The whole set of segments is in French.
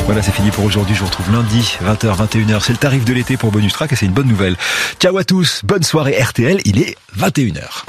Voilà, c'est fini pour aujourd'hui. Je vous retrouve lundi, 20h, 21h. C'est le tarif de l'été pour Bonus Track et c'est une bonne nouvelle. Ciao à tous, bonne soirée RTL, il est 21h.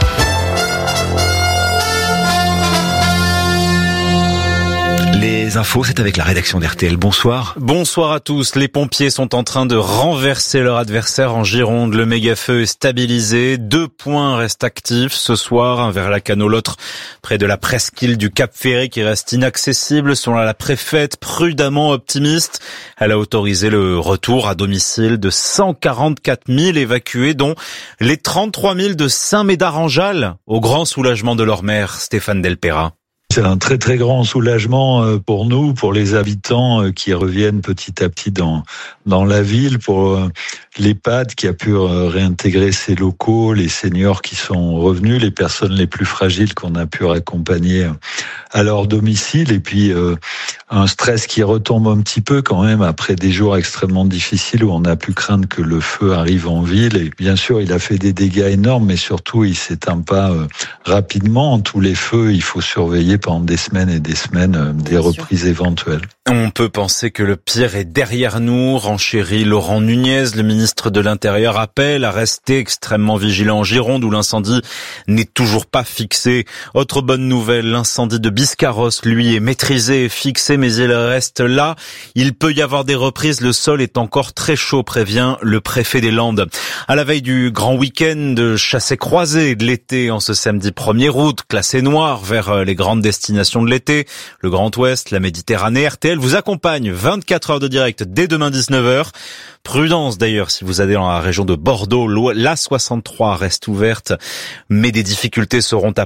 Les infos, c'est avec la rédaction d'RTL. Bonsoir. Bonsoir à tous. Les pompiers sont en train de renverser leur adversaire en Gironde. Le méga-feu est stabilisé. 2 points restent actifs ce soir. Un vers la Cano, l'autre près de la presqu'île du Cap-Ferré qui reste inaccessible. Selon la préfète, prudemment optimiste, elle a autorisé le retour à domicile de 144 000 évacués, dont les 33 000 de Saint-Médard-en-Jalles, au grand soulagement de leur maire, Stéphane Delpera. C'est un très très grand soulagement pour nous, pour les habitants qui reviennent petit à petit dans la ville, pour l'EHPAD qui a pu réintégrer ses locaux, les seniors qui sont revenus, les personnes les plus fragiles qu'on a pu raccompagner à leur domicile, et puis un stress qui retombe un petit peu quand même après des jours extrêmement difficiles où on a pu craindre que le feu arrive en ville. Et bien sûr, il a fait des dégâts énormes, mais surtout, il s'éteint pas rapidement. Tous les feux, il faut surveiller pendant des semaines et des semaines des reprises éventuelles. On peut penser que le pire est derrière nous, renchérit Laurent Nunez. Le ministre de l'Intérieur appelle à rester extrêmement vigilant en Gironde où l'incendie n'est toujours pas fixé. Autre bonne nouvelle, l'incendie de Biscarrosse, lui, est maîtrisé et fixé, mais il reste là. Il peut y avoir des reprises, le sol est encore très chaud, prévient le préfet des Landes. À la veille du grand week-end de chassé-croisé de l'été, en ce samedi 1er août, classé noir vers les grandes destinations de l'été, le Grand Ouest, la Méditerranée, RTL vous accompagne 24 heures de direct dès demain 19h. Prudence d'ailleurs si vous allez dans la région de Bordeaux, l'A63 reste ouverte, mais des difficultés seront